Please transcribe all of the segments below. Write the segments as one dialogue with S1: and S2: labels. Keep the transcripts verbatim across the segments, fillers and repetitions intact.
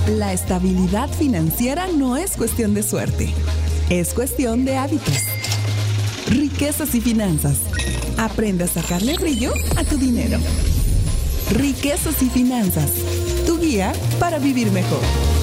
S1: La estabilidad financiera no es cuestión de suerte, es cuestión de hábitos. Riquezas y finanzas. Aprende a sacarle brillo a tu dinero. Riquezas y finanzas. Tu guía para vivir mejor.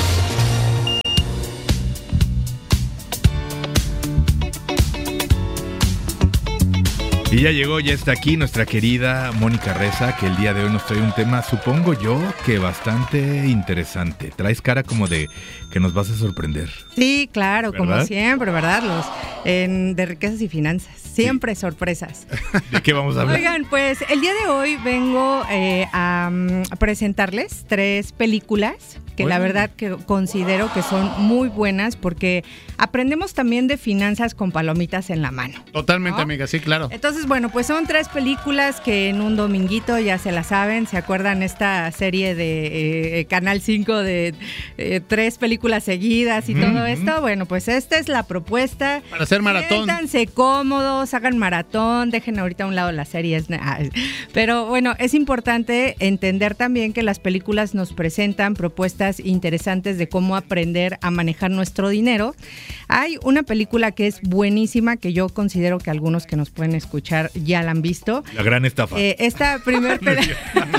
S2: Y ya llegó, ya está aquí nuestra querida Mónica Reza, que el día de hoy nos trae un tema, supongo yo, que bastante interesante. Traes cara como de que nos vas a sorprender.
S3: Sí, claro,
S2: ¿verdad?
S3: Como siempre, ¿verdad? Los en, de riquezas y finanzas. Siempre sí. Sorpresas.
S2: ¿De qué vamos a hablar?
S3: Oigan, pues el día de hoy vengo eh, a, a presentarles tres películas que bueno. La verdad que considero que son muy buenas porque aprendemos también de finanzas con palomitas en la mano.
S4: Totalmente, ¿no? Amiga, sí, claro.
S3: Entonces, bueno, pues son tres películas que en un dominguito ya se la saben. ¿Se acuerdan esta serie de eh, Canal cinco de eh, tres películas seguidas y mm-hmm. todo esto? Bueno, pues esta es la propuesta.
S4: Para hacer maratón.
S3: Siéntanse cómodos, hagan maratón, dejen ahorita a un lado las series. Pero bueno, es importante entender también que las películas nos presentan propuestas interesantes de cómo aprender a manejar nuestro dinero. Hay una película que es buenísima, que yo considero que algunos que nos pueden escuchar ya la han visto.
S2: La gran estafa.
S3: Eh, esta primer pel-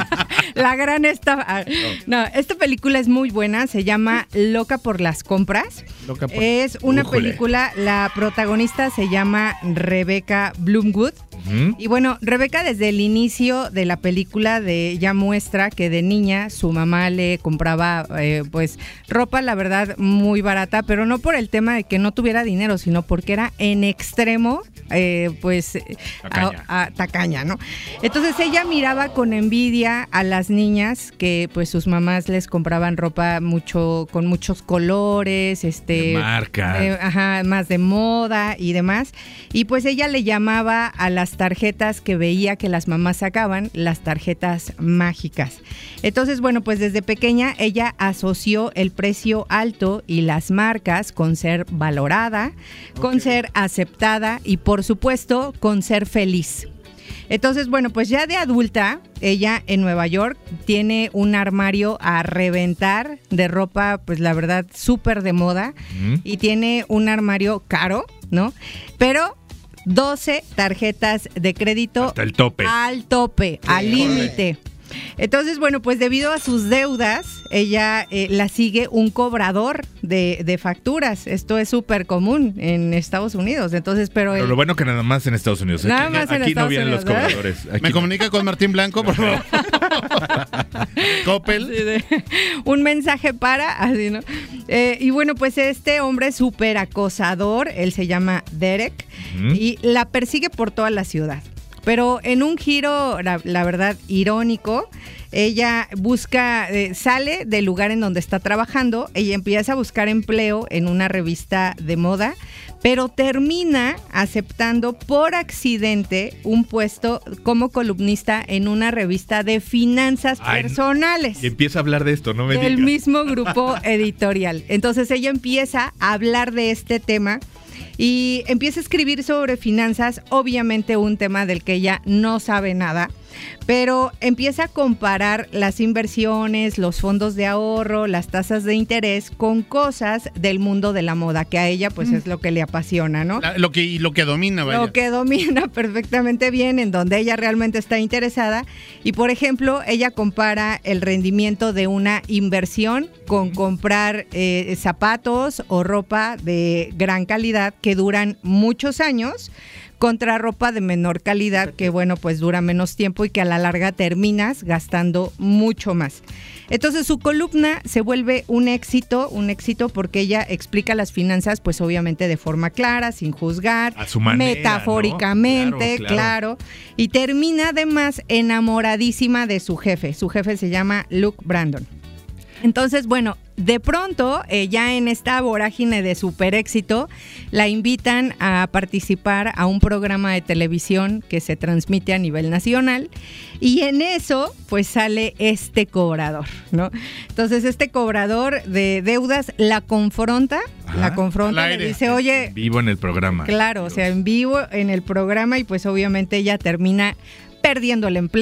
S3: La gran estafa. No. no, esta película es muy buena, se llama Loca por las compras.
S4: Loca por...
S3: Es una
S2: Újole.
S3: película, la protagonista se llama Rebecca Bloomwood. Uh-huh. Y bueno, Rebecca desde el inicio de la película de, ya muestra que de niña su mamá le compraba eh, pues ropa, la verdad, muy barata, pero no por el tema de que no tuviera dinero, sino porque era en extremo eh, pues
S2: tacaña.
S3: A, a, tacaña, ¿no? Entonces ella miraba con envidia a las niñas que pues sus mamás les compraban ropa mucho con muchos colores, este
S2: de marca,
S3: eh, ajá, más de moda y demás, y pues ella le llamaba a las tarjetas que veía que las mamás sacaban, las tarjetas mágicas. Entonces, bueno, pues desde pequeña ella asoció el precio alto y las marcas con ser valorada, okay. con ser aceptada y por supuesto con ser feliz. Entonces, bueno, pues ya de adulta, ella en Nueva York tiene un armario a reventar de ropa, pues la verdad, súper de moda, mm. y tiene un armario caro, ¿no? Pero doce tarjetas de crédito.
S2: Hasta el tope.
S3: Al tope, al límite. Entonces, bueno, pues debido a sus deudas, ella eh, la sigue un cobrador de, de facturas. Esto es súper común en Estados Unidos. Entonces, pero,
S2: pero
S3: el,
S2: lo bueno que nada más en Estados Unidos.
S3: Nada
S2: aquí
S3: más en
S2: aquí
S3: Estados
S2: no vienen
S3: Unidos,
S2: los
S3: ¿verdad?
S2: cobradores. Aquí
S4: ¿Me
S2: no.
S4: comunica con Martín Blanco, por favor? Coppel.
S3: Sí, de, un mensaje para, así, ¿no? Eh, y bueno, pues este hombre súper acosador, él se llama Derek, uh-huh. y la persigue por toda la ciudad. Pero en un giro, la, la verdad, irónico, ella busca, eh, sale del lugar en donde está trabajando, ella empieza a buscar empleo en una revista de moda, pero termina aceptando por accidente un puesto como columnista en una revista de finanzas Ay, personales.
S2: Y empieza a hablar de esto, no me digas.
S3: Del mismo grupo editorial. Entonces ella empieza a hablar de este tema y empieza a escribir sobre finanzas, obviamente un tema del que ella no sabe nada, pero empieza a comparar las inversiones, los fondos de ahorro, las tasas de interés con cosas del mundo de la moda, que a ella pues mm. es lo que le apasiona, ¿no?
S4: La, lo que lo que domina, vaya.
S3: Lo que domina perfectamente bien, en donde ella realmente está interesada. Y por ejemplo, ella compara el rendimiento de una inversión con comprar eh, zapatos o ropa de gran calidad que duran muchos años, contra ropa de menor calidad que, bueno, pues dura menos tiempo y que a la larga terminas gastando mucho más. Entonces su columna se vuelve un éxito, un éxito porque ella explica las finanzas, pues obviamente de forma clara, sin juzgar,
S2: a su manera,
S3: metafóricamente,
S2: ¿no? Claro, claro.
S3: claro, y termina además enamoradísima de su jefe. Su jefe se llama Luke Brandon. Entonces, bueno, de pronto, eh, ya en esta vorágine de super éxito, la invitan a participar a un programa de televisión que se transmite a nivel nacional, y en eso, pues sale este cobrador, ¿no? Entonces, este cobrador de deudas la confronta, Ajá, la confronta, le dice, oye...
S2: En vivo en el programa.
S3: Claro, Dios. O sea, en vivo en el programa, y pues obviamente ella termina perdiendo el empleo,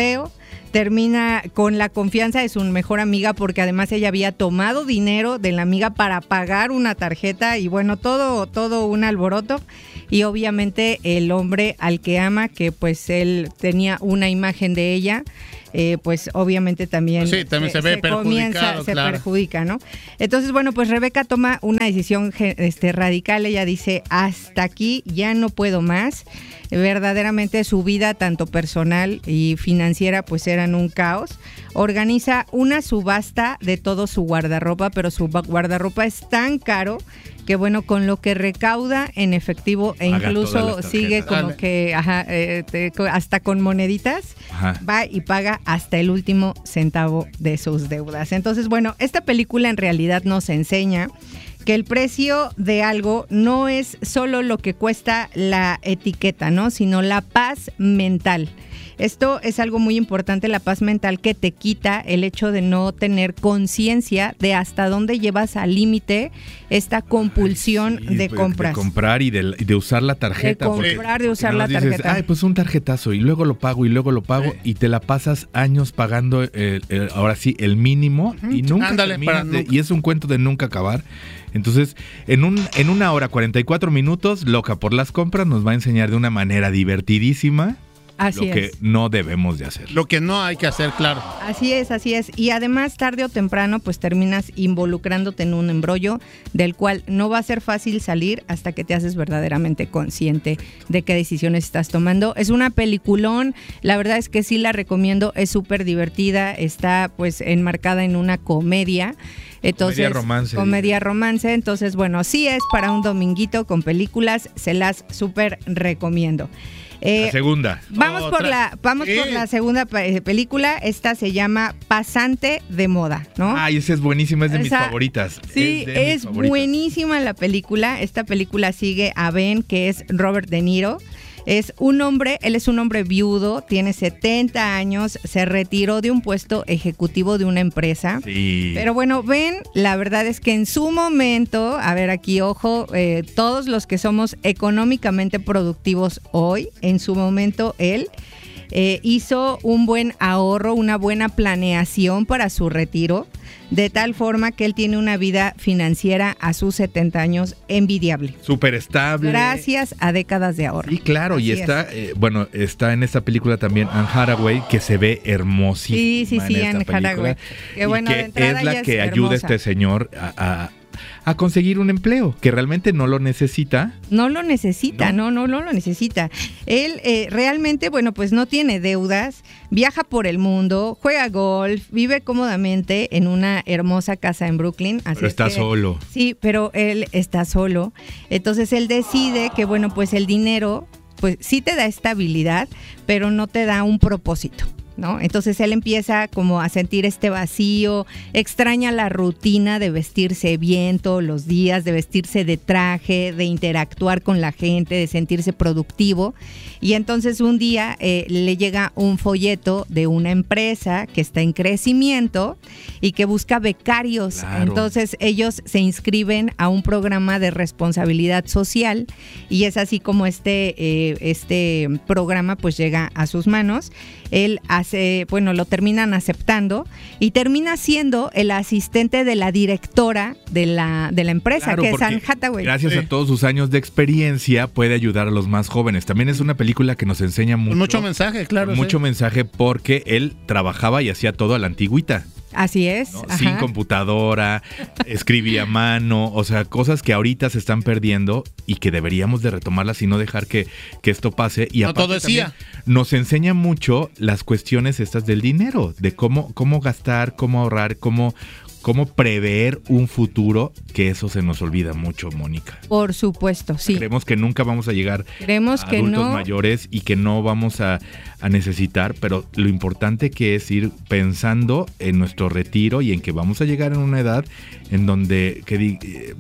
S3: termina con la confianza de su mejor amiga, porque además ella había tomado dinero de la amiga para pagar una tarjeta y bueno, todo, todo un alboroto. Y obviamente el hombre al que ama, que pues él tenía una imagen de ella, eh, pues obviamente también,
S4: sí, también se, se ve
S3: se
S4: perjudicado,
S3: comienza, se
S4: claro.
S3: perjudica, ¿no? Entonces, bueno, pues Rebeca toma una decisión este, radical. Ella dice, hasta aquí, ya no puedo más. Verdaderamente su vida, tanto personal y financiera, pues eran un caos. Organiza una subasta de todo su guardarropa, pero su guardarropa es tan caro que bueno, con lo que recauda en efectivo e
S2: Paga
S3: incluso sigue como
S4: Dale.
S3: que ajá, eh, te- hasta con moneditas,
S2: Ajá.
S3: va y paga hasta el último centavo de sus deudas. Entonces, bueno, esta película en realidad nos enseña que el precio de algo no es solo lo que cuesta la etiqueta, ¿no? Sino la paz mental. Esto es algo muy importante, la paz mental, que te quita el hecho de no tener conciencia de hasta dónde llevas al límite esta compulsión
S2: Sí,
S3: de
S2: pues,
S3: compras.
S2: De comprar y de, y de usar la tarjeta.
S3: De
S2: porque-
S3: comprar, de
S2: porque
S3: usar
S2: no
S3: la
S2: nos dices,
S3: tarjeta.
S2: Ay, pues un tarjetazo y luego lo pago y luego lo pago
S4: Sí.
S2: y te la pasas años pagando, el- el- ahora sí, el mínimo y nunca
S4: Ándale,
S2: terminas
S4: para
S2: de-
S4: nunca.
S2: y es un cuento de nunca acabar. Entonces, en un en una hora cuarenta y cuatro minutos, Loca por las compras nos va a enseñar de una manera divertidísima
S3: Así
S2: lo que
S3: es.
S2: no debemos de hacer.
S4: Lo que no hay que hacer, claro.
S3: Así es, así es. Y además, tarde o temprano, pues terminas involucrándote en un embrollo del cual no va a ser fácil salir hasta que te haces verdaderamente consciente de qué decisiones estás tomando. Es una peliculón, la verdad es que sí la recomiendo, es súper divertida, está pues enmarcada en una comedia. Entonces,
S2: Comedia romance.
S3: Comedia romance. Entonces, bueno, sí es para un dominguito con películas, se las súper recomiendo. Eh,
S2: La segunda.
S3: Vamos por
S4: Otra.
S3: la vamos
S4: Sí.
S3: por la segunda pa- eh, película. Esta se llama Pasante de moda, ¿no?
S2: Ay, esa es buenísima, es de mis
S3: Esa-
S2: favoritas.
S3: Sí,
S2: de mis
S3: es
S2: favoritas.
S3: buenísima la película. Esta película sigue a Ben, que es Robert De Niro. Es un hombre, él es un hombre viudo, tiene setenta años, se retiró de un puesto ejecutivo de una empresa.
S2: Sí.
S3: Pero bueno, Ben, la verdad es que en su momento, a ver aquí, ojo, eh, todos los que somos económicamente productivos hoy, en su momento él eh, hizo un buen ahorro, una buena planeación para su retiro, de tal forma que él tiene una vida financiera a sus setenta años envidiable.
S2: Súper estable.
S3: Gracias a décadas de ahorro.
S2: Sí, claro, y
S3: Así
S2: está, eh, bueno, está en esta película también Anne Hathaway, que se ve hermosísima.
S3: Sí, sí, sí,
S2: en esta
S3: Anne
S2: película,
S3: Hathaway. Que
S2: y
S3: bueno,
S2: que
S3: de entrada
S2: es la
S3: ella es
S2: que ayuda a
S3: hermosa.
S2: este señor a, a- a conseguir un empleo, que realmente no lo necesita.
S3: No lo necesita,
S2: ¿No?
S3: no, no, no lo necesita. Él eh, realmente, bueno, pues no tiene deudas, viaja por el mundo, juega golf, vive cómodamente en una hermosa casa en Brooklyn. Así
S2: Pero
S3: es
S2: está
S3: que-
S2: solo.
S3: Sí, pero él está solo. Entonces él decide que, bueno, pues el dinero, pues sí te da estabilidad, pero no te da un propósito, ¿no? Entonces él empieza como a sentir este vacío, extraña la rutina de vestirse bien todos los días, de vestirse de traje, de interactuar con la gente, de sentirse productivo. Y entonces un día eh, le llega un folleto de una empresa que está en crecimiento y que busca becarios.
S2: Claro.
S3: Entonces ellos se inscriben a un programa de responsabilidad social y es así como este, eh, este programa pues llega a sus manos. Él hace, bueno, lo terminan aceptando y termina siendo el asistente de la directora de la, de la empresa,
S2: Claro,
S3: que es
S2: porque
S3: Anne Hathaway.
S2: Gracias
S4: Sí.
S2: a todos sus años de experiencia puede ayudar a los más jóvenes. También es una película que nos enseña mucho.
S4: Mucho mensaje, claro.
S2: mucho
S4: sí.
S2: mensaje porque él trabajaba y hacía todo a la antigüita.
S3: Así es.
S2: ¿no?
S3: ajá.
S2: Sin computadora, escribía a mano, o sea, cosas que ahorita se están perdiendo y que deberíamos de retomarlas y no dejar que, que esto pase. Y
S4: No
S2: aparte
S4: todo es I A.
S2: también nos enseña mucho las cuestiones estas del dinero, de cómo, cómo gastar, cómo ahorrar, cómo, cómo prever un futuro, que eso se nos olvida mucho, Mónica.
S3: Por supuesto, sí.
S2: Creemos que nunca vamos a llegar
S3: Creemos
S2: a
S3: que
S2: adultos
S3: no.
S2: mayores y que no vamos a, a necesitar, pero lo importante que es ir pensando en nuestro retiro y en que vamos a llegar en una edad en donde que di- eh,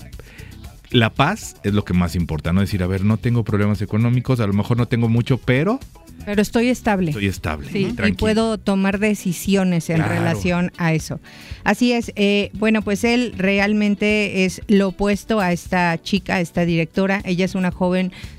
S2: la paz es lo que más importa, no decir, a ver, no tengo problemas económicos, a lo mejor no tengo mucho, pero
S3: Pero estoy estable.
S2: estoy estable,
S3: Sí, y
S2: tranquilo.
S3: puedo tomar decisiones en
S2: Claro.
S3: relación a eso. Así es, eh, bueno, pues él realmente es lo opuesto a esta chica, a esta directora. Ella es una joven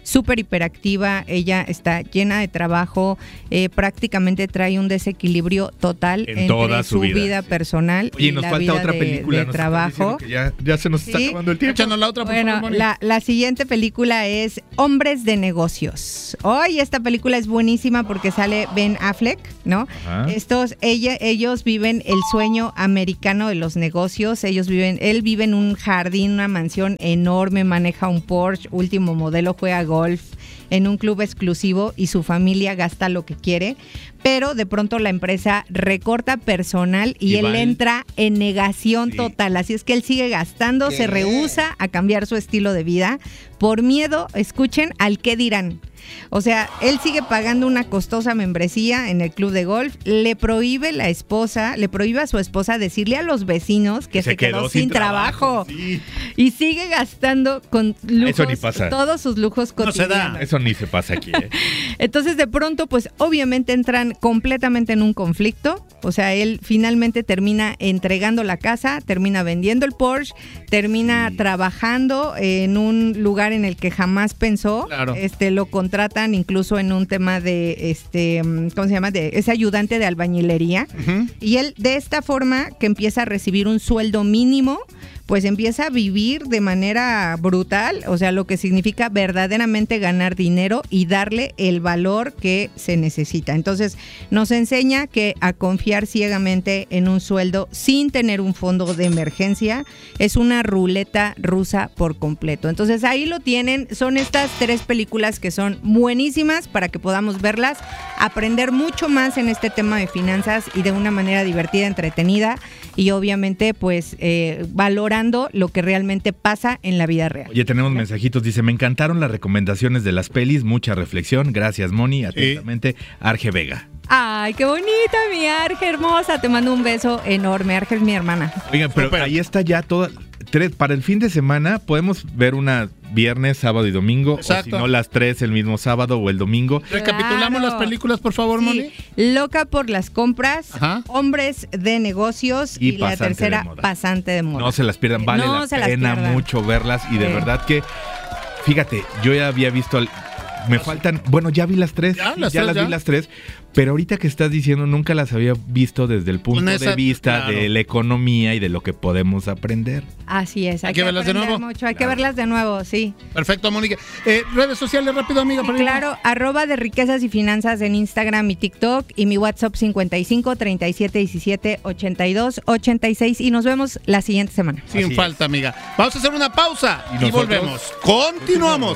S3: súper hiperactiva, ella está llena de trabajo, eh, prácticamente trae un desequilibrio total
S2: En
S3: entre
S2: toda
S3: su
S2: su
S3: vida,
S2: vida, sí.
S3: personal
S2: Oye,
S3: y
S2: nos
S3: la
S2: falta
S3: vida
S2: otra
S3: de,
S2: película.
S3: de
S2: nos están
S3: trabajo.
S2: diciendo que Ya, ya se nos está
S3: Sí.
S2: acabando el tiempo.
S4: Échanos la otra, por
S3: Bueno,
S4: favor, Moni.
S3: la, la siguiente película es Hombres de Negocios. Hoy esta película es buenísima porque sale Ben Affleck, ¿no?
S2: Ajá.
S3: Estos, ella, ellos viven el sueño americano de los negocios. Ellos viven, él vive en un jardín, una mansión enorme, maneja un Porsche, último modelo, juega golf en un club exclusivo y su familia gasta lo que quiere, pero de pronto la empresa recorta personal y,
S2: Y
S3: él
S2: va él.
S3: entra en negación
S2: Sí.
S3: total, así es que él sigue gastando,
S5: ¿Qué?
S3: se rehúsa a cambiar su estilo de vida por miedo, escuchen, al qué dirán. O sea, él sigue pagando una costosa membresía en el club de golf, le prohíbe la esposa, le prohíbe a su esposa decirle a los vecinos que se, quedó, sin trabajo,
S2: Sí.
S3: y sigue gastando con lujos,
S2: Eso ni pasa.
S3: todos sus lujos
S4: No se da.
S3: cotidianos.
S2: Eso ni se pasa aquí, ¿eh?
S3: Entonces de pronto pues obviamente entran completamente en un conflicto, o sea, él finalmente termina entregando la casa, termina vendiendo el Porsche, termina
S2: Sí.
S3: trabajando en un lugar en el que jamás pensó,
S4: Claro.
S3: este lo contratan incluso en un tema de este ¿cómo se llama? De ese ayudante de albañilería.
S4: Ujú.
S3: Y él de esta forma que empieza a recibir un sueldo mínimo, pues empieza a vivir de manera brutal, o sea, lo que significa verdaderamente ganar dinero y darle el valor que se necesita. Entonces, nos enseña que a confiar ciegamente en un sueldo sin tener un fondo de emergencia es una ruleta rusa por completo. Entonces, ahí lo tienen, son estas tres películas que son buenísimas para que podamos verlas, aprender mucho más en este tema de finanzas y de una manera divertida, entretenida y obviamente pues eh, valorando lo que realmente pasa en la vida real.
S2: Oye, tenemos mensajitos. Dice, me encantaron las recomendaciones de las pelis. Mucha reflexión. Gracias, Moni. Atentamente, Arge Vega.
S3: Ay, qué bonita mi Arge hermosa. Te mando un beso enorme. Arge es mi hermana.
S2: Oigan, pero
S4: Súper.
S2: ahí está ya toda... Tres, para el fin de semana podemos ver una viernes, sábado y domingo.
S4: Exacto.
S2: O si no, las tres el mismo sábado o el domingo.
S4: Recapitulamos
S3: Claro.
S4: las películas, por favor, Moni.
S3: Sí, Loca por las compras,
S4: Ajá.
S3: Hombres de negocios
S2: Y
S3: y, la
S2: Pasante
S3: tercera,
S2: de moda.
S3: Pasante de moda.
S2: No se las pierdan. Vale
S3: No
S2: la
S3: se las
S2: pena
S3: pierdan.
S2: mucho verlas. Y de
S3: Sí.
S2: verdad que, fíjate, yo ya había visto... al- Me faltan... Bueno, ya vi las tres.
S4: Ya,
S2: sí,
S4: las
S2: ya
S4: tres,
S2: las
S4: ya.
S2: vi las tres. Pero ahorita que estás diciendo, nunca las había visto desde el punto
S4: Con esa-
S2: de vista
S4: claro.
S2: de la economía y de lo que podemos aprender.
S3: Así es.
S4: Hay que verlas de
S3: aprender
S4: nuevo.
S3: mucho, hay que verlas de nuevo, sí.
S4: Perfecto, Mónica. Eh, redes sociales, rápido, amiga.
S3: Sí,
S4: para ir-
S3: claro, arroba de riquezas y finanzas en Instagram y TikTok y mi WhatsApp cincuenta y cinco, treinta y siete, diecisiete, ochenta y dos, ochenta y seis y nos vemos la siguiente semana.
S4: Sin
S2: Así
S4: falta, amiga. Vamos a hacer una pausa
S2: ¿Y
S4: y,
S2: nosotros?
S4: volvemos. Continuamos.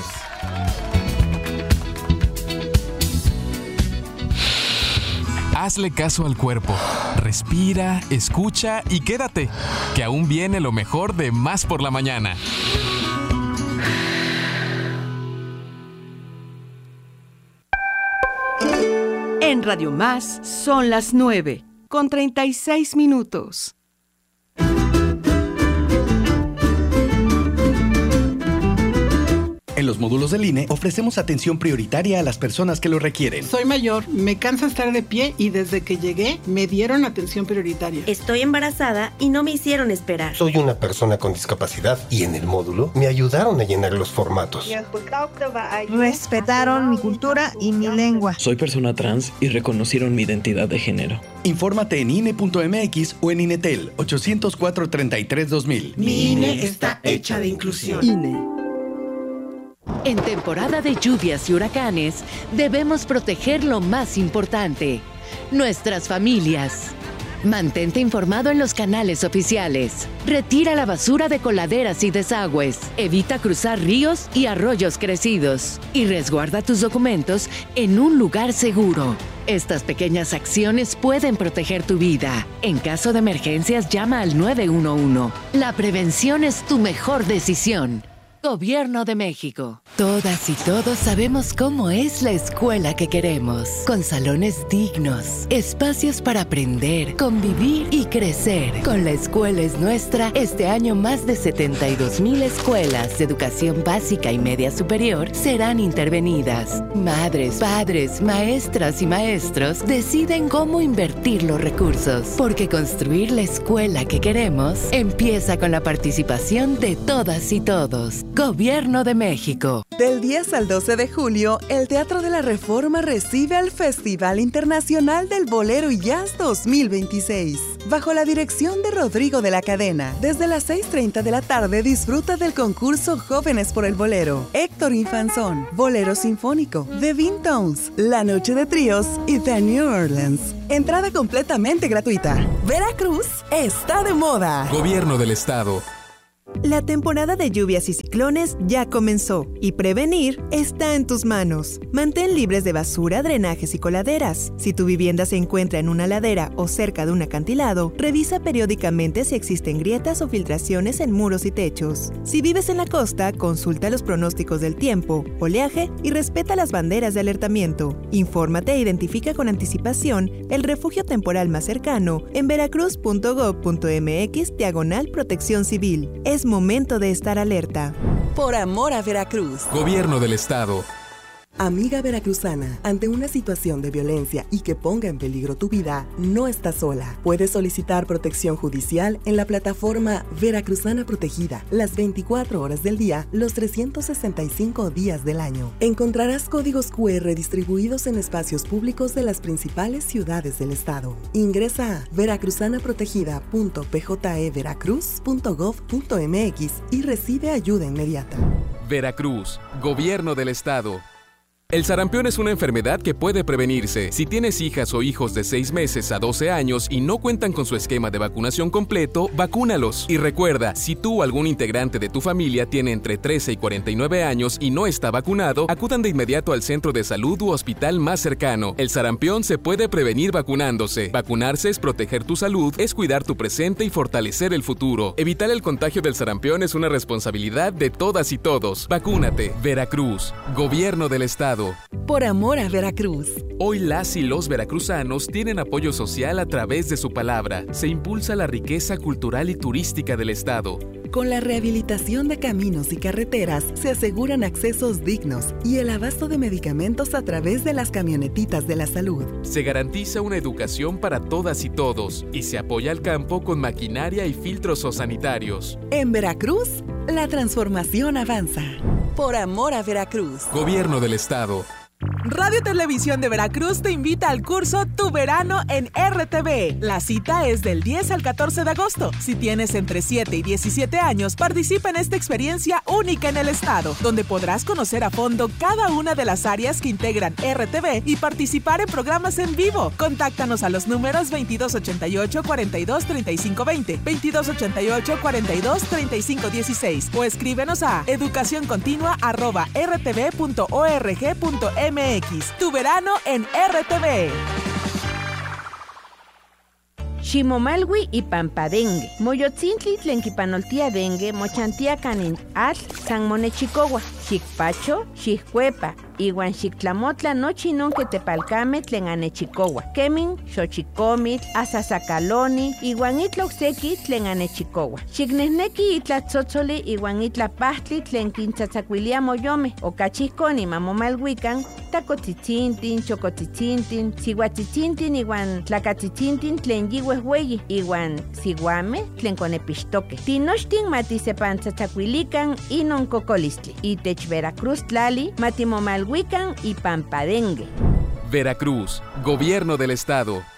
S6: Hazle caso al cuerpo. Respira, escucha y quédate, que aún viene lo mejor de Más por la Mañana.
S7: En Radio Más son las nueve, con treinta y seis minutos.
S8: En los módulos del I N E ofrecemos atención prioritaria a las personas que lo requieren.
S9: Soy mayor, me cansa estar de pie y desde que llegué me dieron atención prioritaria.
S10: Estoy embarazada y no me hicieron esperar.
S5: Soy una persona con discapacidad y en el módulo me ayudaron a llenar los formatos.
S11: Respetaron mi cultura y mi lengua.
S12: Soy persona trans y reconocieron mi identidad de género.
S8: Infórmate en I N E punto M X o en INETEL ochocientos cuatro, treinta y tres, dos mil.
S9: Mi I N E está hecha de inclusión.
S7: I N E.
S13: En temporada de lluvias y huracanes, debemos proteger lo más importante, nuestras familias. Mantente informado en los canales oficiales. Retira la basura de coladeras y desagües. Evita cruzar ríos y arroyos crecidos. Y resguarda tus documentos en un lugar seguro. Estas pequeñas acciones pueden proteger tu vida. En caso de emergencias, llama al nueve uno uno. La prevención es tu mejor decisión. Gobierno de México. Todas y todos sabemos cómo es la escuela que queremos, con salones dignos, espacios para aprender, convivir y crecer. Con La Escuela es Nuestra, este año más de setenta y dos mil escuelas de educación básica y media superior serán intervenidas. Madres, padres, maestras y maestros deciden cómo invertir los recursos, porque construir la escuela que queremos empieza con la participación de todas y todos. Gobierno de México.
S1: Del diez al doce de julio, el Teatro de la Reforma recibe al Festival Internacional del Bolero y Jazz dos mil veintiséis. Bajo la dirección de Rodrigo de la Cadena, desde las seis treinta de la tarde disfruta del concurso Jóvenes por el Bolero, Héctor Infanzón, Bolero Sinfónico, The Vintones, La Noche de Tríos y The New Orleans. Entrada completamente gratuita. Veracruz está de moda.
S6: Gobierno del Estado.
S14: La temporada de lluvias y ciclones ya comenzó y prevenir está en tus manos. Mantén libres de basura, drenajes y coladeras. Si tu vivienda se encuentra en una ladera o cerca de un acantilado, revisa periódicamente si existen grietas o filtraciones en muros y techos. Si vives en la costa, consulta los pronósticos del tiempo, oleaje y respeta las banderas de alertamiento. Infórmate e identifica con anticipación el refugio temporal más cercano en veracruz punto gob punto mx diagonal protección civil. Es momento de estar alerta.
S1: Por amor a Veracruz.
S6: Gobierno del Estado.
S1: Amiga veracruzana, ante una situación de violencia y que ponga en peligro tu vida, no estás sola. Puedes solicitar protección judicial en la plataforma Veracruzana Protegida, las veinticuatro horas del día, los trescientos sesenta y cinco días del año. Encontrarás códigos cu erre distribuidos en espacios públicos de las principales ciudades del estado. Ingresa a veracruzana protegida punto p j e veracruz punto gob punto mx y recibe ayuda inmediata.
S6: Veracruz, Gobierno del Estado. El sarampión es una enfermedad que puede prevenirse. Si tienes hijas o hijos de seis meses a doce años y no cuentan con su esquema de vacunación completo, vacúnalos. Y recuerda, si tú o algún integrante de tu familia tiene entre trece y cuarenta y nueve años y no está vacunado, acudan de inmediato al centro de salud u hospital más cercano. El sarampión se puede prevenir vacunándose. Vacunarse es proteger tu salud, es cuidar tu presente y fortalecer el futuro. Evitar el contagio del sarampión es una responsabilidad de todas y todos. Vacúnate. Veracruz, Gobierno del Estado.
S1: Por amor a Veracruz.
S6: Hoy las y los veracruzanos tienen apoyo social a través de su palabra. Se impulsa la riqueza cultural y turística del estado.
S1: Con la rehabilitación de caminos y carreteras se aseguran accesos dignos y el abasto de medicamentos a través de las camionetitas de la salud.
S6: Se garantiza una educación para todas y todos y se apoya al campo con maquinaria y filtros sanitarios.
S1: En Veracruz, la transformación avanza. Por amor a Veracruz.
S6: Gobierno del Estado.
S15: Radio Televisión de Veracruz te invita al curso Tu Verano en R T V. La cita es del diez al catorce de agosto. Si tienes entre siete y diecisiete años, participa en esta experiencia única en el estado, donde podrás conocer a fondo cada una de las áreas que integran R T V y participar en programas en vivo. Contáctanos a los números veintidós ochenta y ocho, cuarenta y dos, treinta y cinco veinte, veintidós ochenta y ocho, cuarenta y dos, treinta y cinco dieciséis o escríbenos a educacioncontinua arroba r t v punto org punto m x. Tu verano en R T V.
S16: Ximomalwi y Pampadengue. Moyotzintli tlenquipanoltia dengue, mochantia canin al San Monechicohua, Xicpacho, Xiccuepa, iwan Xictlamotla nochi non que tepalcame tlen anechicohua. Kemin, Xochicomit, Asasacaloni, iwan itla oxequi tlen anechicohua. Xicnehneki itla tzotzoli iwan itla pahtli tlen quintzatzacuilia moyome, ocachihconi mamomalhuican, tacotzitzinthin, chocotzitzinthin, sihuatzitzinthin iwan tlacatzitzintin tlen yihuehueyi, iwan siguame tlen conepixtoque. Tinochtin matisepantzatzacuilican inon cocolistli. Itech Veracruz tlali matimomalhuican y Pampadengue.
S6: Veracruz, Gobierno del Estado.